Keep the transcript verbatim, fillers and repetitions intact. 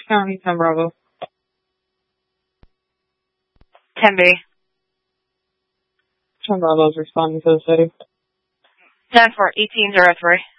County, ten Bravo. ten B. ten Bravo's responding to the city. ten for eighteen zero three.